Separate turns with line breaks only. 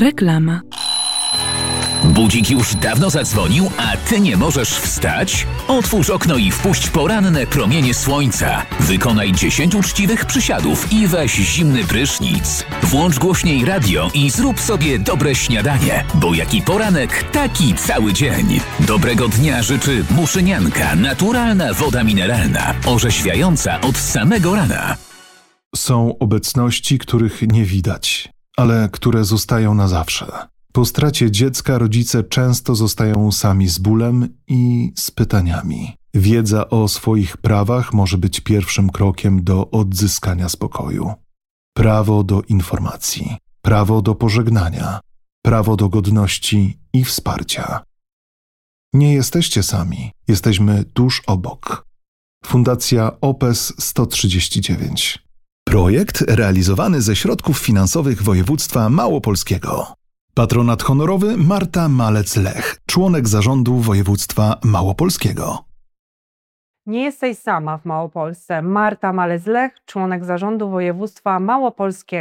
Reklama.
Budzik już dawno zadzwonił, a ty nie możesz wstać? Otwórz okno i wpuść poranne promienie słońca. Wykonaj 10 uczciwych przysiadów i weź zimny prysznic. Włącz głośniej radio i zrób sobie dobre śniadanie, bo jaki poranek, taki cały dzień. Dobrego dnia życzy Muszynianka, naturalna woda mineralna, orzeźwiająca od samego rana.
Są obecności, których nie widać, ale które zostają na zawsze. Po stracie dziecka rodzice często zostają sami z bólem i z pytaniami. Wiedza o swoich prawach może być pierwszym krokiem do odzyskania spokoju. Prawo do informacji, prawo do pożegnania, prawo do godności i wsparcia. Nie jesteście sami, jesteśmy tuż obok. Fundacja OPES 139.
Projekt realizowany ze środków finansowych województwa małopolskiego. Patronat honorowy Marta Malec-Lech, członek zarządu województwa małopolskiego.
Nie jesteś sama w Małopolsce. Marta Malec-Lech, członek zarządu województwa małopolskiego.